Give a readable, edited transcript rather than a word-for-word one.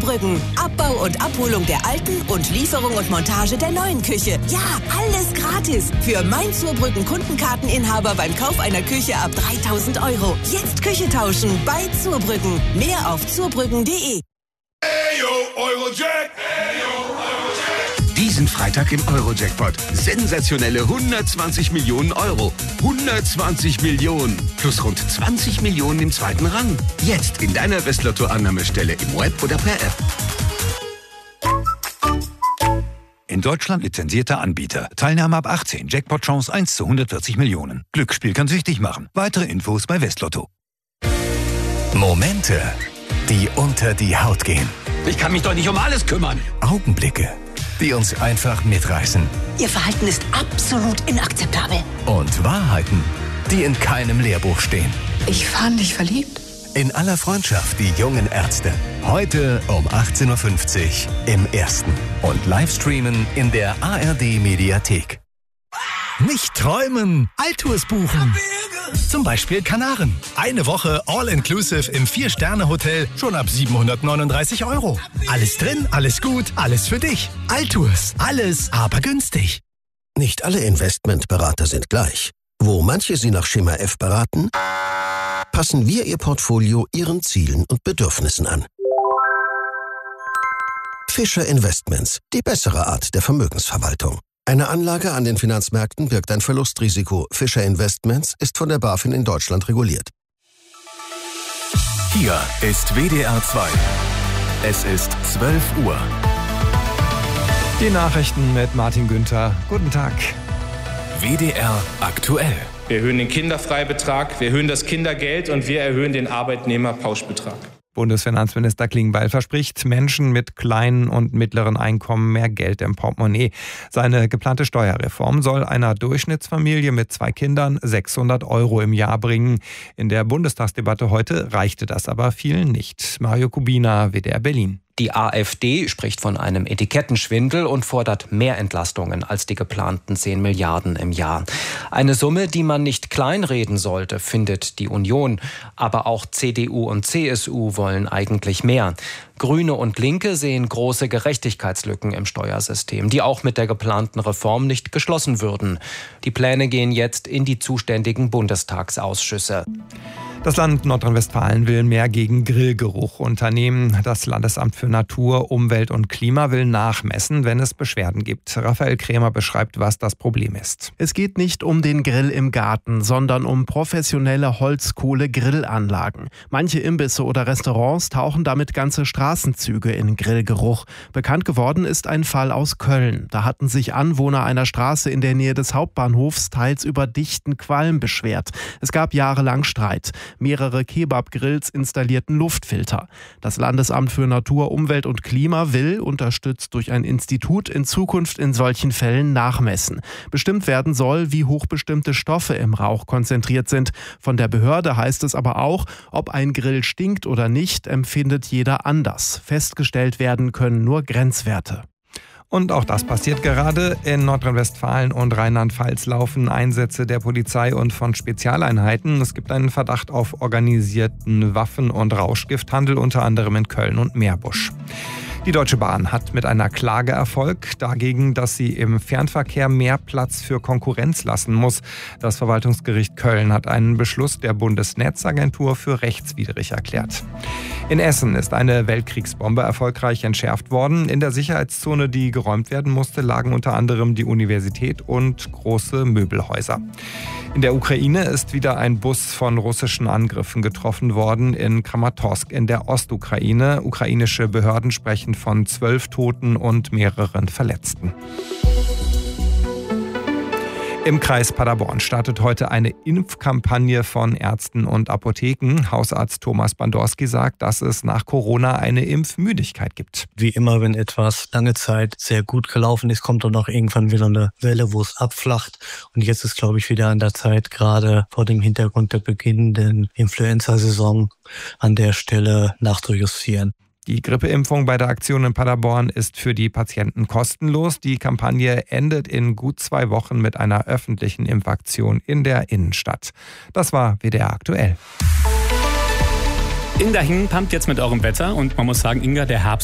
Zurbrüggen. Abbau und Abholung der alten und Lieferung und Montage der neuen Küche. Ja, alles gratis. Für Mein Zurbrüggen Kundenkarteninhaber beim Kauf einer Küche ab 3.000 €. Jetzt Küche tauschen bei Zurbrüggen. Mehr auf zurbrüggen.de. Eurojack. Diesen Freitag im Eurojackpot. Sensationelle 120 Millionen €. 120 Millionen. Plus rund 20 Millionen im zweiten Rang. Jetzt in deiner Westlotto-Annahmestelle im Web oder per App. In Deutschland lizenzierter Anbieter. Teilnahme ab 18. Jackpot-Chance 1 zu 140 Millionen. Glücksspiel kann süchtig machen. Weitere Infos bei Westlotto. Momente, die unter die Haut gehen. Ich kann mich doch nicht um alles kümmern. Augenblicke, die uns einfach mitreißen. Ihr Verhalten ist absolut inakzeptabel. Und Wahrheiten, die in keinem Lehrbuch stehen. Ich fand dich verliebt. In aller Freundschaft, die jungen Ärzte. Heute um 18.50 Uhr im Ersten. Und Livestreamen in der ARD-Mediathek. Nicht träumen, Altours buchen. Zum Beispiel Kanaren. Eine Woche All-Inclusive im 4-Sterne-Hotel schon ab 739 €. Alles drin, alles gut, alles für dich. Altours, alles aber günstig. Nicht alle Investmentberater sind gleich. Wo manche Sie nach Schema F beraten, passen wir Ihr Portfolio Ihren Zielen und Bedürfnissen an. Fischer Investments, die bessere Art der Vermögensverwaltung. Eine Anlage an den Finanzmärkten birgt ein Verlustrisiko. Fischer Investments ist von der BaFin in Deutschland reguliert. Hier ist WDR 2. Es ist 12 Uhr. Die Nachrichten mit Martin Günther. Guten Tag. WDR aktuell. Wir erhöhen den Kinderfreibetrag, wir erhöhen das Kindergeld und wir erhöhen den Arbeitnehmerpauschbetrag. Bundesfinanzminister Klingbeil verspricht Menschen mit kleinen und mittleren Einkommen mehr Geld im Portemonnaie. Seine geplante Steuerreform soll einer Durchschnittsfamilie mit 2 Kindern 600 € im Jahr bringen. In der Bundestagsdebatte heute reichte das aber vielen nicht. Mario Kubina, WDR Berlin. Die AfD spricht von einem Etikettenschwindel und fordert mehr Entlastungen als die geplanten 10 Milliarden im Jahr. Eine Summe, die man nicht kleinreden sollte, findet die Union. Aber auch CDU und CSU wollen eigentlich mehr. Grüne und Linke sehen große Gerechtigkeitslücken im Steuersystem, die auch mit der geplanten Reform nicht geschlossen würden. Die Pläne gehen jetzt in die zuständigen Bundestagsausschüsse. Das Land Nordrhein-Westfalen will mehr gegen Grillgeruch unternehmen. Das Landesamt für Natur, Umwelt und Klima will nachmessen, wenn es Beschwerden gibt. Raphael Krämer beschreibt, was das Problem ist. Es geht nicht um den Grill im Garten, sondern um professionelle Holzkohle-Grillanlagen. Manche Imbisse oder Restaurants tauchen damit ganze Straßenzüge in Grillgeruch. Bekannt geworden ist ein Fall aus Köln. Da hatten sich Anwohner einer Straße in der Nähe des Hauptbahnhofs teils über dichten Qualm beschwert. Es gab jahrelang Streit. Mehrere Kebab-Grills installierten Luftfilter. Das Landesamt für Natur, Umwelt und Klima will, unterstützt durch ein Institut, in Zukunft in solchen Fällen nachmessen. Bestimmt werden soll, wie hoch bestimmte Stoffe im Rauch konzentriert sind. Von der Behörde heißt es aber auch, ob ein Grill stinkt oder nicht, empfindet jeder anders. Festgestellt werden können nur Grenzwerte. Und auch das passiert gerade. In Nordrhein-Westfalen und Rheinland-Pfalz laufen Einsätze der Polizei und von Spezialeinheiten. Es gibt einen Verdacht auf organisierten Waffen- und Rauschgifthandel, unter anderem in Köln und Meerbusch. Die Deutsche Bahn hat mit einer Klage Erfolg dagegen, dass sie im Fernverkehr mehr Platz für Konkurrenz lassen muss. Das Verwaltungsgericht Köln hat einen Beschluss der Bundesnetzagentur für rechtswidrig erklärt. In Essen ist eine Weltkriegsbombe erfolgreich entschärft worden. In der Sicherheitszone, die geräumt werden musste, lagen unter anderem die Universität und große Möbelhäuser. In der Ukraine ist wieder ein Bus von russischen Angriffen getroffen worden in Kramatorsk in der Ostukraine. Ukrainische Behörden sprechen von 12 Toten und mehreren Verletzten. Im Kreis Paderborn startet heute eine Impfkampagne von Ärzten und Apotheken. Hausarzt Thomas Bandorski sagt, dass es nach Corona eine Impfmüdigkeit gibt. Wie immer, wenn etwas lange Zeit sehr gut gelaufen ist, kommt dann auch irgendwann wieder eine Welle, wo es abflacht. Und jetzt ist, glaube ich, wieder an der Zeit, gerade vor dem Hintergrund der beginnenden Influenza-Saison, an der Stelle nachzujustieren. Die Grippeimpfung bei der Aktion in Paderborn ist für die Patienten kostenlos. Die Kampagne endet in gut 2 Wochen mit einer öffentlichen Impfaktion in der Innenstadt. Das war WDR aktuell. Inga Hingenpammt jetzt mit eurem Wetter und man muss sagen, Inga, der Herbst